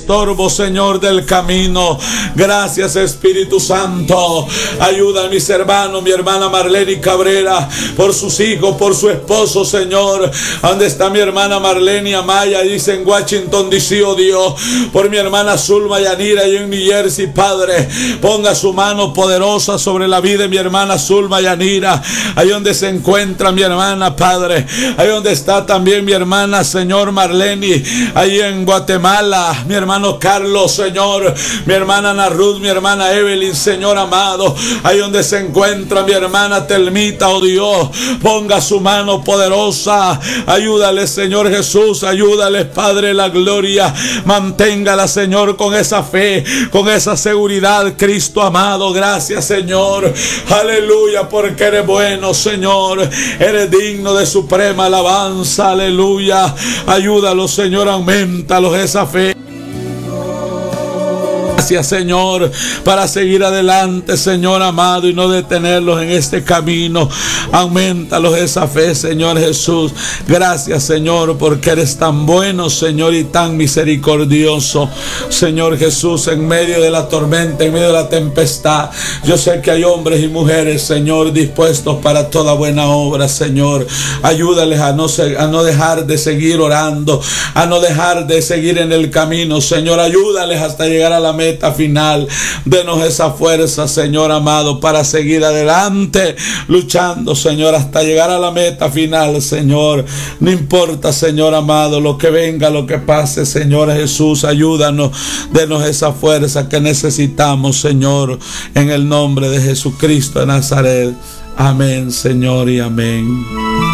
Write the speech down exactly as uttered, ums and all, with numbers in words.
estorbo, Señor, del camino. Gracias, Espíritu Santo. Ayuda a mis hermanos, mi hermana Marlene Cabrera, por sus hijos, por su esposo, Señor. ¿Dónde está mi hermana Marlene Amaya? Dice en Washington D C, oh Dios. Por mi hermana Zulma Yanira y en New Jersey, Padre. Ponga su mano poderosa sobre la vida de mi hermana Zulma Yanira. Ahí donde se encuentra mi hermana, Padre. Ahí donde está también mi hermana, Señor, Marlene. Ahí en Guatemala, mi hermano Carlos, Señor. Mi hermana Ana Ruth, mi hermana Evelyn, Señor amado. Ahí donde se encuentra mi hermana Telmita, oh Dios. Ponga su mano poderosa. Ayúdale, Señor Jesús. Ayúdale, Padre de la gloria. Manténgala, Señor, con esa fe, con esa seguridad, Cristo amado. Gracias, Señor. Aleluya, porque eres bueno, Señor. Eres digno de suprema alabanza. Aleluya. Ayúdalo, Señor. Aumentalos esa fe. Gracias, Señor, para seguir adelante, Señor amado, y no detenerlos en este camino. Aumentalos esa fe, Señor Jesús. Gracias, Señor, porque eres tan bueno, Señor, y tan misericordioso, Señor Jesús, en medio de la tormenta, en medio de la tempestad. Yo sé que hay hombres y mujeres, Señor, dispuestos para toda buena obra, Señor. Ayúdales a no, a no dejar de seguir orando, a no dejar de seguir en el camino, Señor. Ayúdales hasta llegar a la meta final. Denos esa fuerza, Señor amado, para seguir adelante, luchando, Señor, hasta llegar a la meta final, Señor. No importa, Señor amado, lo que venga, lo que pase, Señor Jesús, ayúdanos. Denos esa fuerza que necesitamos, Señor, en el nombre de Jesucristo de Nazaret. Amén, Señor, y amén.